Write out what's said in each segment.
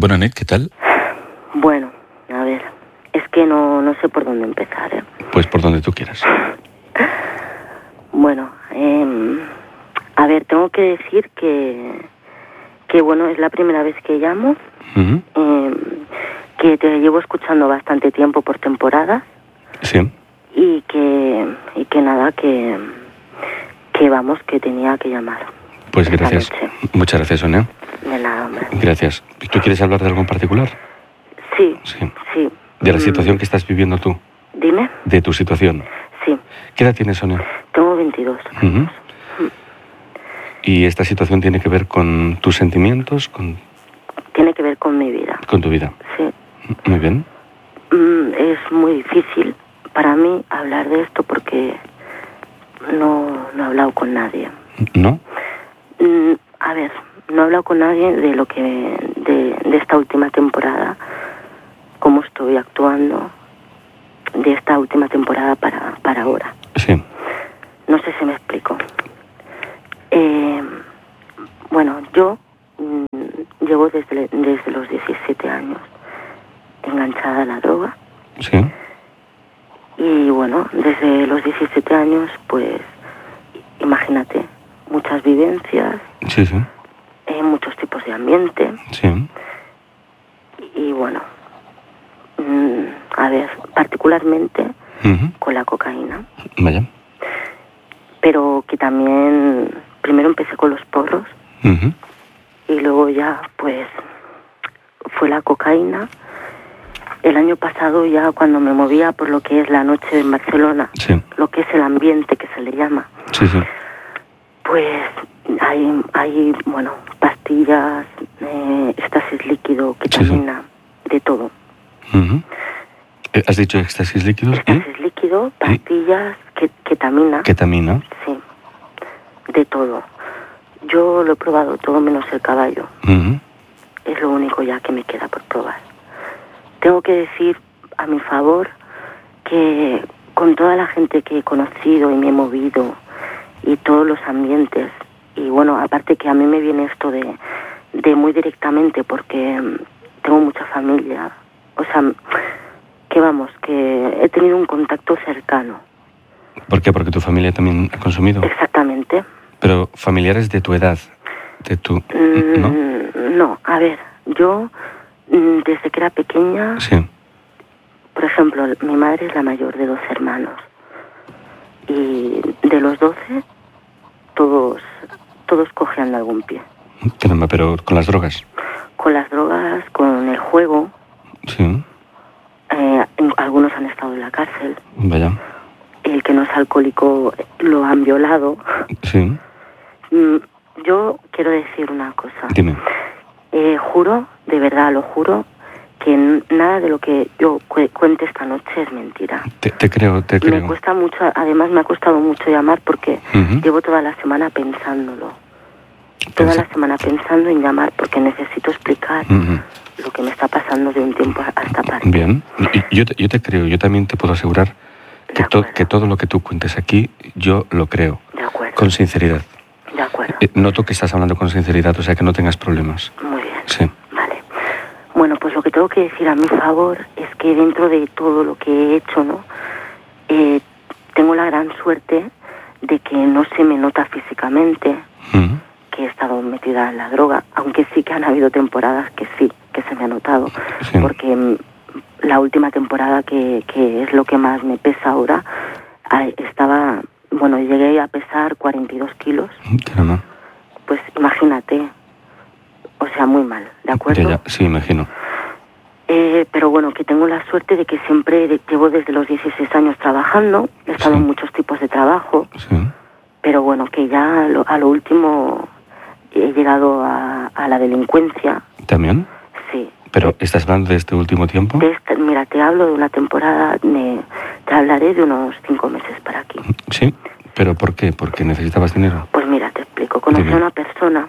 Bueno, Anet, ¿qué tal? Bueno, a ver, es que no sé por dónde empezar, ¿eh? Pues por donde tú quieras. Bueno, a ver, tengo que decir que bueno, es la primera vez que llamo, que te llevo escuchando bastante tiempo por temporada. Sí. Y que nada, que vamos, que tenía que llamar. Pues gracias. Muchas gracias, Sonia. De nada, hombre. Gracias. ¿Tú quieres hablar de algo en particular? Sí. ¿De la situación que estás viviendo tú? Dime. ¿De tu situación? Sí. ¿Qué edad tienes, Sonia? Tengo 22 años. ¿Y esta situación tiene que ver con tus sentimientos? Tiene que ver con mi vida. ¿Con tu vida? Sí. Muy bien. Es muy difícil para mí hablar de esto porque no he hablado con nadie. ¿No? A ver, no he hablado con nadie de lo que de esta última temporada, cómo estoy actuando de esta última temporada para ahora. Sí. No sé si me explico. Bueno, yo llevo desde los 17 años enganchada a la droga. Sí. Y bueno, desde los 17 años, pues, imagínate, muchas vivencias, Sí, sí. muchos tipos de ambiente. Sí. Y bueno, a ver, particularmente con la cocaína. Vaya. Pero que también, primero empecé con los porros y luego ya, pues, fue la cocaína. El año pasado ya cuando me movía por lo que es la noche en Barcelona, Sí. lo que es el ambiente que se le llama, Sí, sí. pues hay bueno, pastillas, éxtasis líquido, ketamina, de todo. ¿Has dicho éxtasis líquidos? Éxtasis líquido, pastillas, ketamina. Ketamina. Sí, de todo. Yo lo he probado todo menos el caballo. Es lo único ya que me queda por probar. Tengo que decir a mi favor que con toda la gente que he conocido y me he movido y todos los ambientes, y bueno, aparte que a mí me viene esto de muy directamente porque tengo mucha familia, o sea, que vamos, que he tenido un contacto cercano. ¿Por qué? Porque tu familia también ha consumido. Exactamente. Pero familiares de tu edad, ¿no? No, a ver, yo desde que era pequeña, Sí. por ejemplo, mi madre es la mayor de 12 hermanos. Y de los 12, todos cojean de algún pie. Caramba, pero con las drogas. Con las drogas, con el juego. Sí. Algunos han estado en la cárcel. Vaya. El que no es alcohólico lo han violado. Sí. Yo quiero decir una cosa. Dime. Juro, de verdad lo juro, que nada de lo que yo cuente esta noche es mentira. Te creo. Me cuesta mucho, además me ha costado mucho llamar porque llevo toda la semana pensándolo. Toda la semana pensando en llamar porque necesito explicar lo que me está pasando de un tiempo a esta parte. Bien, yo te creo, yo también te puedo asegurar que todo lo que tú cuentes aquí, yo lo creo. De acuerdo. Con sinceridad. De acuerdo. Noto que estás hablando con sinceridad, o sea que no tengas problemas. Muy bien. Sí. Vale. Bueno, pues lo que tengo que decir a mi favor es que dentro de todo lo que he hecho, ¿no? Tengo la gran suerte de que no se me nota físicamente que he estado metida en la droga, aunque sí que han habido temporadas que sí, que se me ha notado, porque la última temporada que es lo que más me pesa ahora, estaba, bueno, llegué a pesar 42 kilos. Caramba. Pues imagínate, o sea, muy mal, ¿de acuerdo? Ya, sí, imagino. Pero bueno, que tengo la suerte de que siempre llevo desde los 16 años trabajando, he estado en muchos tipos de trabajo, pero bueno, que ya a lo último he llegado a la delincuencia. ¿También? Sí. ¿Pero estás hablando de este último tiempo? Mira, te hablo de una temporada, te hablaré de unos 5 meses para aquí. Sí, ¿pero por qué? ¿Porque necesitabas dinero? Pues mira, te explico. Conocí a una persona,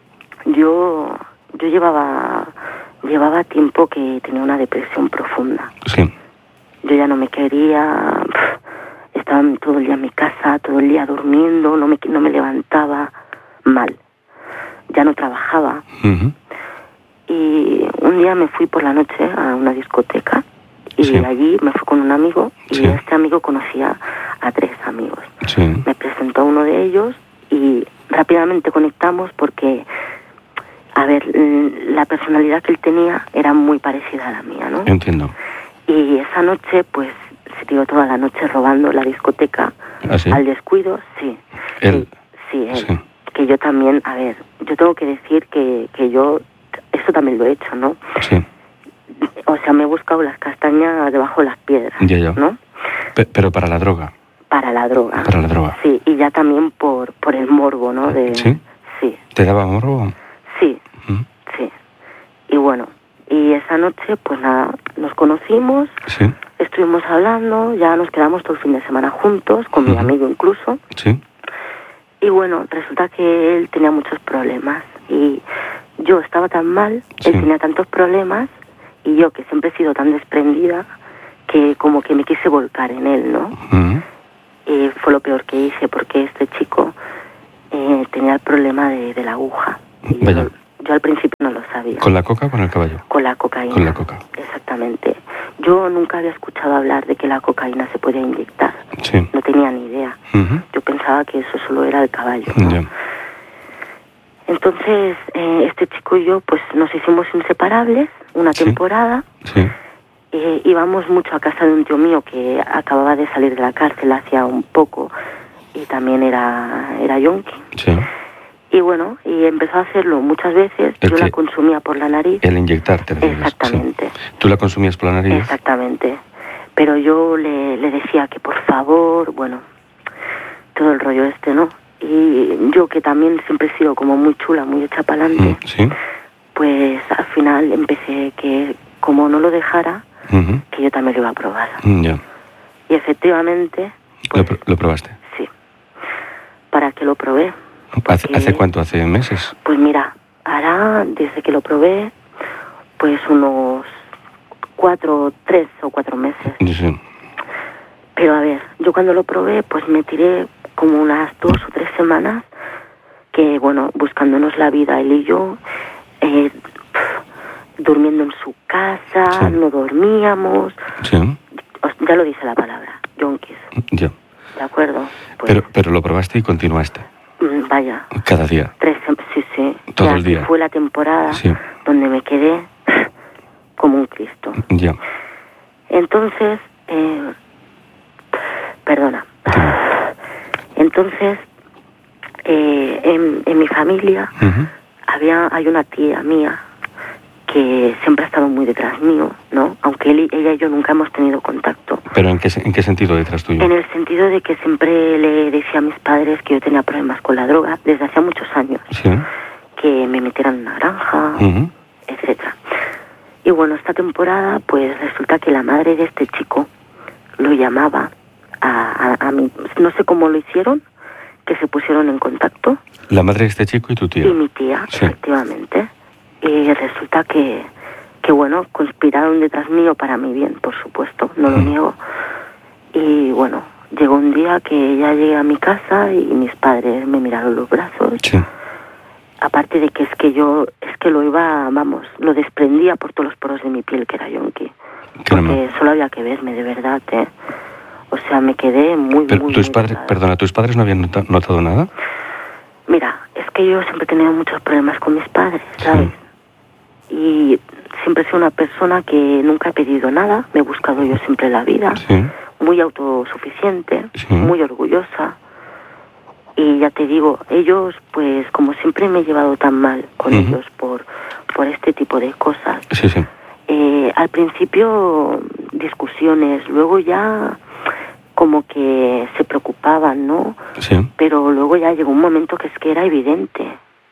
yo llevaba tiempo que tenía una depresión profunda. Sí. Yo ya no me quería, estaba todo el día en mi casa, todo el día durmiendo, no me levantaba, mal. Ya no trabajaba. Y un día me fui por la noche a una discoteca y allí me fui con un amigo y este amigo conocía a 3 amigos. Me presentó a uno de ellos y rápidamente conectamos porque, a ver, la personalidad que él tenía era muy parecida a la mía, ¿no? Entiendo. Y esa noche, pues, se tiró toda la noche robando la discoteca. ¿Ah, sí? Al descuido, sí. ¿Él? Sí, él. Sí. Que yo también, a ver, yo tengo que decir que yo, eso también lo he hecho, ¿no? Sí. O sea, me he buscado las castañas debajo de las piedras, ya. ¿no? Pero para la droga. Para la droga. Para la droga. Sí, y ya también por el morbo, ¿no? ¿Sí? Sí. ¿Te daba morbo? Sí, sí. Y bueno, y esa noche, pues nada, nos conocimos, estuvimos hablando, ya nos quedamos todo el fin de semana juntos, con mi amigo incluso. Sí. Y bueno, resulta que él tenía muchos problemas y yo estaba tan mal, él tenía tantos problemas y yo, que siempre he sido tan desprendida, que como que me quise volcar en él, ¿no? Y fue lo peor que hice porque este chico tenía el problema de la aguja. Y yo al principio no lo sabía. ¿Con la coca o con el caballo? Con la cocaína. Con la coca. Exactamente. Yo nunca había escuchado hablar de que la cocaína se podía inyectar. Sí. No tenía ni idea. Yo pensaba que eso solo era el caballo, ¿no? Yeah. Entonces, este chico y yo, pues nos hicimos inseparables una temporada. Sí. Íbamos mucho a casa de un tío mío que acababa de salir de la cárcel hacía un poco y también era yonki. Sí. Y bueno, y empezó a hacerlo muchas veces. Yo la consumía por la nariz. El inyectarte, exactamente. Sí. ¿Tú la consumías por la nariz? Exactamente. Pero yo le decía que por favor, bueno, todo el rollo este, ¿no? Y yo, que también siempre he sido como muy chula, muy hecha para adelante, pues al final empecé que, como no lo dejara, que yo también lo iba a probar. Y efectivamente... Pues, ¿Lo probaste? Sí. ¿Para qué lo probé? ¿Hace cuánto? ¿Hace meses? Pues mira, ahora, desde que lo probé, pues unos 3 o 4 meses. Sí. Pero a ver, yo cuando lo probé, pues me tiré como unas 2 o 3 semanas que, bueno, buscándonos la vida, él y yo, durmiendo en su casa, no dormíamos. Sí. Ya lo dice la palabra, yonkis. Ya. ¿De acuerdo? Pues, pero lo probaste y continuaste. Vaya. ¿Cada día? Sí. ¿Todo el día? Fue la temporada donde me quedé como un Cristo. Ya. Entonces, perdona. Entonces, en mi familia hay una tía mía que siempre ha estado muy detrás mío, ¿no? Aunque ella y yo nunca hemos tenido contacto. ¿Pero en qué sentido detrás tuyo? En el sentido de que siempre le decía a mis padres que yo tenía problemas con la droga desde hace muchos años. Sí. Que me metieran en una granja, etcétera. Y bueno, esta temporada, pues resulta que la madre de este chico lo llamaba a mí. No sé cómo lo hicieron, que se pusieron en contacto. La madre de este chico y tu tía. Y mi tía, efectivamente. Y resulta que bueno, conspiraron detrás mío para mi bien, por supuesto, no lo niego. Y bueno, llegó un día que ya llegué a mi casa y mis padres me miraron los brazos. Sí. Aparte de que lo iba, vamos, lo desprendía por todos los poros de mi piel, que era yonki. Porque solo había que verme, de verdad, ¿eh? O sea, me quedé muy, pero muy... ¿Tus padres no habían notado nada? Mira, es que yo siempre he tenido muchos problemas con mis padres, ¿sabes? Sí. Y siempre he sido una persona que nunca he pedido nada, me he buscado yo siempre la vida, muy autosuficiente, muy orgullosa. Y ya te digo, ellos, pues como siempre me he llevado tan mal con ellos por este tipo de cosas. Al principio discusiones, luego ya como que se preocupaban, ¿no? Pero luego ya llegó un momento que es que era evidente.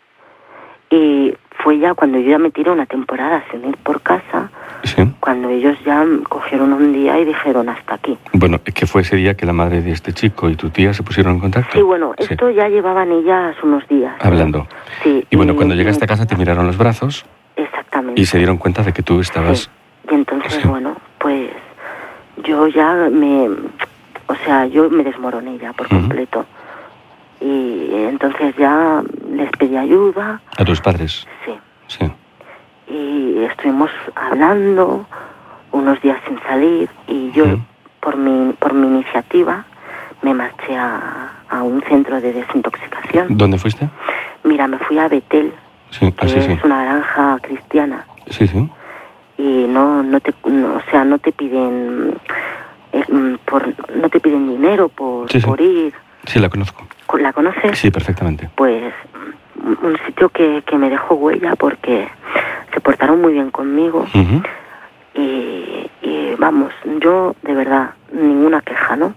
Y fue ya cuando yo ya me tiré una temporada sin ir por casa, cuando ellos ya cogieron un día y dijeron hasta aquí. Bueno, ¿qué fue ese día que la madre de este chico y tu tía se pusieron en contacto? Sí, bueno, esto ya llevaban ellas unos días. Hablando. Sí. Y bueno, cuando llegaste a casa te miraron los brazos. Exactamente. Y se dieron cuenta de que tú estabas... Sí. Y entonces, bueno, pues yo ya yo me desmoroné ya por completo. Y entonces ya les pedí ayuda. ¿A tus padres? Sí. Y estuvimos hablando unos días sin salir y yo, por mi iniciativa, me marché a un centro de desintoxicación. ¿Dónde fuiste? Mira, me fui a Betel, que es una granja cristiana. Sí, sí. Y no te piden no te piden dinero por ir. Sí, la conozco. ¿La conoces? Sí, perfectamente. Pues un sitio que me dejó huella porque se portaron muy bien conmigo. Y vamos, yo de verdad, ninguna queja, ¿no?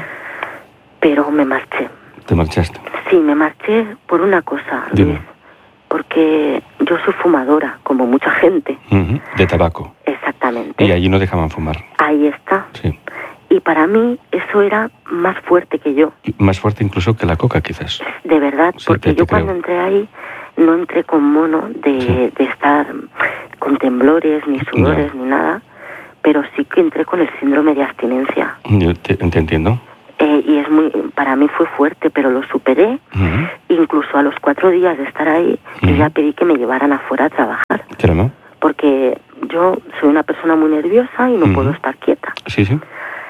Pero me marché. ¿Te marchaste? Sí, me marché por una cosa, Luis. Porque yo soy fumadora, como mucha gente. De tabaco. Exactamente. Y allí no dejaban fumar. Ahí está. Sí. Y para mí eso era más fuerte que yo. Más fuerte incluso que la coca, quizás. De verdad, sí, porque yo cuando entré ahí no entré con mono de estar con temblores, ni sudores, ni nada, pero sí que entré con el síndrome de abstinencia. Yo te entiendo. Y para mí fue fuerte, pero lo superé. Incluso a los 4 días de estar ahí, yo ya pedí que me llevaran afuera a trabajar. ¿Claro? Porque yo soy una persona muy nerviosa y no puedo estar quieta. Sí, sí.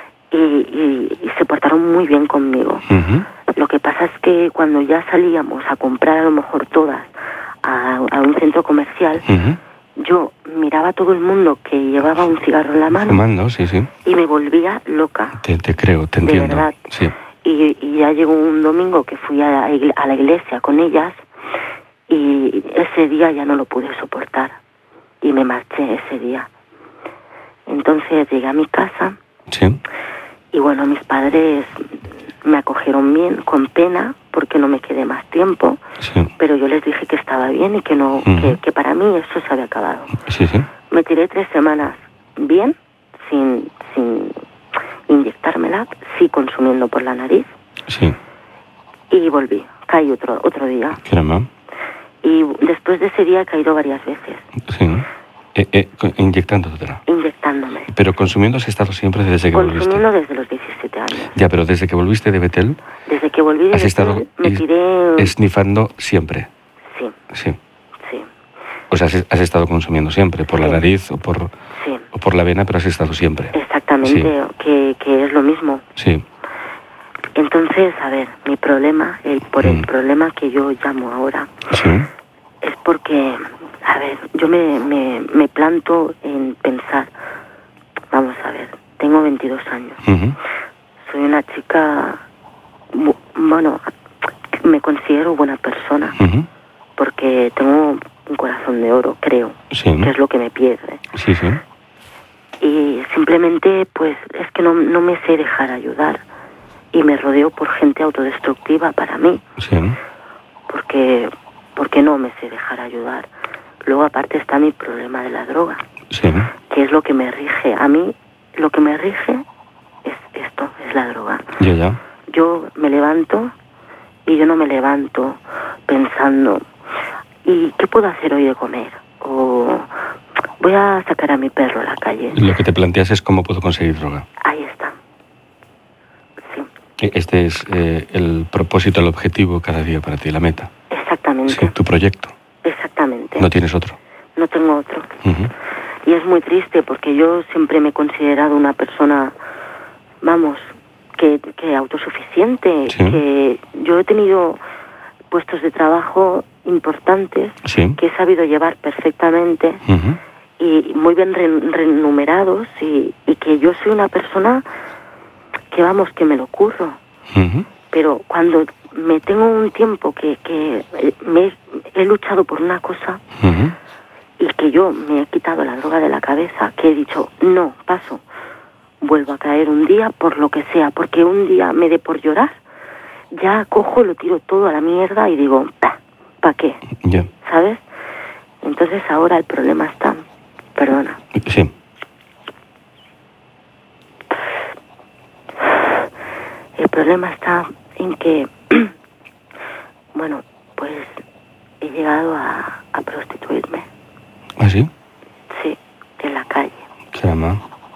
Y se portaron muy bien conmigo. Lo que pasa es que cuando ya salíamos a comprar a lo mejor todas a un centro comercial, yo miraba a todo el mundo que llevaba un cigarro en la mano. Fumando, sí, sí. Y me volvía loca. Te creo, te entiendo. De verdad. Sí. Y ya llegó un domingo que fui a la iglesia con ellas y ese día ya no lo pude soportar. Y me marché ese día. Entonces llegué a mi casa. Sí. Y bueno, mis padres me acogieron bien, con pena, porque no me quedé más tiempo. Sí. Pero yo les dije que estaba bien y que no, que para mí eso se había acabado. Sí, sí. Me tiré 3 semanas bien, sin inyectármela, sí consumiendo por la nariz. Sí. Y volví, caí otro día. Caramba. Y después de ese día he caído varias veces. Sí. Inyectándotela. Inyectándome. Pero consumiendo has estado siempre desde que volviste. Consumiendo desde los 17 años. Ya, pero desde que volviste de Betel. Desde que volví de has Betel, estado me tiré... esnifando siempre. Sí. Sí. Sí. O sea, has estado consumiendo siempre, por la nariz o por la vena, pero has estado siempre. Exactamente, sí. que es lo mismo. Sí. Entonces, a ver, mi problema, el problema que yo llamo ahora, es porque, a ver, yo me planto en pensar, vamos a ver, tengo 22 años, soy una chica, bueno, me considero buena persona, porque tengo un corazón de oro, creo, que es lo que me pierde. Sí, sí. Y simplemente, pues, es que no me sé dejar ayudar. Y me rodeo por gente autodestructiva para mí. Sí. Porque no me sé dejar ayudar. Luego, aparte, está mi problema de la droga. Sí. Que es lo que me rige. A mí, lo que me rige es esto, es la droga. Ya. Yo me levanto y yo no me levanto pensando, ¿y qué puedo hacer hoy de comer? O voy a sacar a mi perro a la calle. Lo que te planteas es cómo puedo conseguir droga. Ahí está. Este es el propósito, el objetivo cada día para ti, la meta. Exactamente. Sí, tu proyecto. Exactamente. ¿No tienes otro? No tengo otro. Y es muy triste porque yo siempre me he considerado una persona, vamos, que autosuficiente, que yo he tenido puestos de trabajo importantes que he sabido llevar perfectamente y muy bien remunerados y que yo soy una persona que vamos, que me lo curro. Pero cuando me tengo un tiempo que he luchado por una cosa y que yo me he quitado la droga de la cabeza, que he dicho, no, paso, vuelvo a caer un día por lo que sea, porque un día me dé por llorar, ya cojo, lo tiro todo a la mierda y digo, ¿para qué? ¿Sabes? Entonces ahora el problema está, perdona. Sí. El problema está en que, bueno, pues he llegado a prostituirme. ¿Ah, sí? Sí, en la calle. Caramba.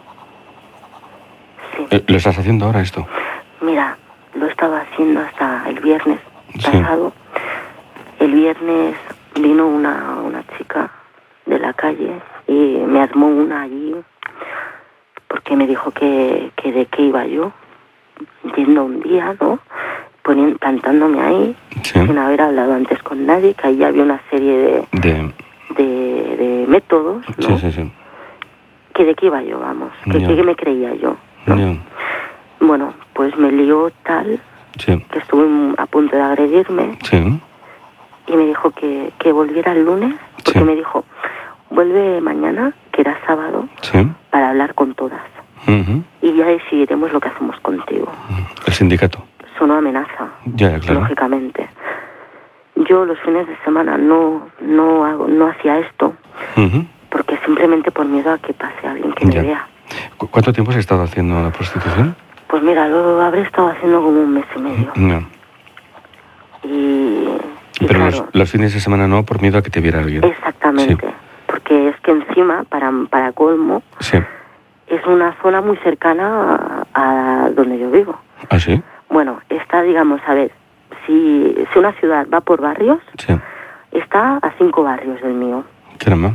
Sí. ¿Lo estás haciendo ahora esto? Mira, lo estaba haciendo hasta el viernes pasado. El viernes vino una chica de la calle y me armó una allí porque me dijo que de qué iba yo, yendo un día, ¿no? Plantándome ahí, sin haber hablado antes con nadie, que ahí había una serie de métodos, ¿no? Sí. Que de qué iba yo, vamos, que me creía yo, ¿no? Bueno, pues me lió tal que estuve a punto de agredirme y me dijo que volviera el lunes, porque me dijo, vuelve mañana, que era sábado, para hablar con todas. Y ya decidiremos lo que hacemos contigo. ¿El sindicato? Es una amenaza, ya, claro. Lógicamente. Yo los fines de semana no hacía esto, porque simplemente por miedo a que pase alguien que me vea. ¿Cuánto tiempo has estado haciendo la prostitución? Pues mira, lo habré estado haciendo como 1 mes y medio. No. Pero claro, los fines de semana no, por miedo a que te viera alguien. Exactamente. Porque es que encima, para colmo, es una zona muy cercana a donde yo vivo. ¿Ah, sí? Bueno, está, digamos, a ver, si una ciudad va por barrios, está a 5 barrios del mío. Caramba.